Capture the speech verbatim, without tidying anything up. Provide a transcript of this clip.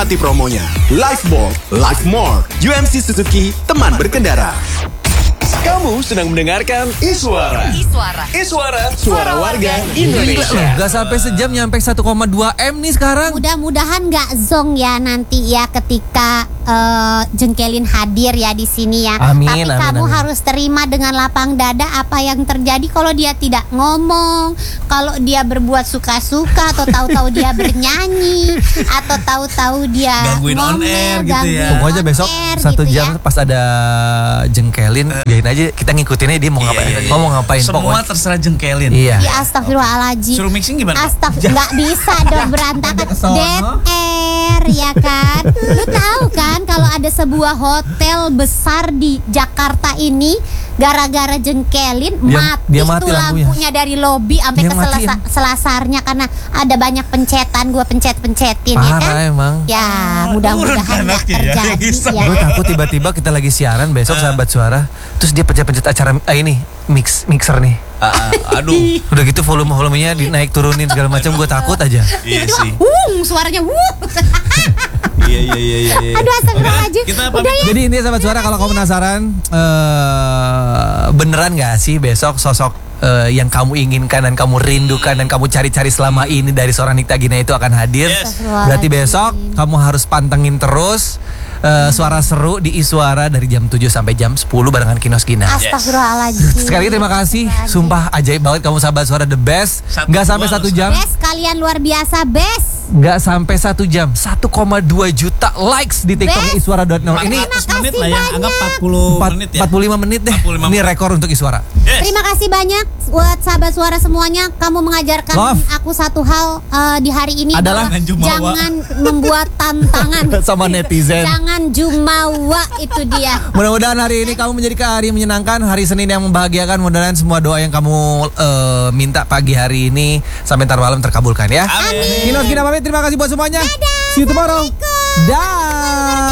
Nikmati promonya. Live Bolt, Live More. U M C Suzuki, teman berkendara. Kamu sedang mendengarkan Iswara. Iswara. Iswara, suara warga Indonesia. Gak sampai sejam nyampe satu koma dua M nih sekarang. Mudah-mudahan nggak zong ya nanti ya ketika uh, Jengkelin hadir ya di sini ya. Amin, Tapi amin, kamu amin. harus terima dengan lapang dada apa yang terjadi kalau dia tidak ngomong, kalau dia berbuat suka-suka atau tahu-tahu dia bernyanyi atau tahu-tahu dia Gangguin on ngomel, air gitu gangguin ya. on Pokoknya besok air satu gitu jam ya. pas ada Jengkelin, biarin aja kita ngikutinnya dia mau ngapain. Iya, iya, Mau mau ngapain Semua pokoknya. terserah Jengkelin. Iya. Ya astagfirullahaladzim. Suruh mixing gimana? Astag, nggak bisa dong berantakan. Kesono. Dead air ya kan. Lu tahu kan kalau ada sebuah hotel besar di Jakarta ini gara-gara Jengkelin Dia- mati dia tuh mati lampunya. lampunya dari lobi sampai Dia ke selasa- matiin. selasarnya karena ada banyak pencetan, gua pencet-pencetin ya kan. Parah emang. Ya mudah-mudahan nggak anaknya ya, terjadi yang iseng. ya. Gue takut tiba-tiba kita lagi siaran besok sahabat suara, terus dia pencet-pencet acara ah, ini mix mixer nih. Ah, ah, aduh. Udah gitu volume volumenya dinaik turunin segala macam, gue takut aja. Iya Tiba-tiba, sih. Wung, suaranya wuh. Iya iya iya iya. iya. Aduh astagfirullahaladzim. Kita Udah ya. Jadi ini sahabat suara, kalau kamu penasaran eh beneran gak sih besok sosok eh, yang kamu inginkan dan kamu rindukan dan kamu cari-cari selama ini dari seorang Nikta Gina itu akan hadir? Yes. Berarti besok kamu harus pantengin terus eh, Suara Seru di Iswara dari jam tujuh sampai jam sepuluh barengan Kinos Gina. Astagfirullahaladzim. Sekali lagi terima kasih, sumpah ajaib banget kamu sahabat suara, the best. Satu Nggak sampai dua satu loh, jam, Best, kalian luar biasa, best. nggak sampai satu jam, satu koma dua juta likes di TikTok Best. iswara dot nol. Ini Terima empat ratus menit kasih lah ya. banyak. Anggap empat puluh empat- menit ya. empat puluh lima menit deh. empat puluh lima Ini menit. rekor untuk Iswara. Yes. Terima kasih banyak buat sahabat suara semuanya. Kamu mengajarkan Love. aku satu hal eh, di hari ini Adalah bahwa Jumawa. jangan membuat tantangan Sama netizen. Jangan jumawa, itu dia. Mudah-mudahan hari ini kamu menjadi hari yang menyenangkan, hari Senin yang membahagiakan. Mudah-mudahan semua doa yang kamu eh, minta pagi hari ini sampai ntar malam terkabulkan ya. Amin. Kinos Gina pamit, terima kasih buat semuanya. See you tomorrow. Dah.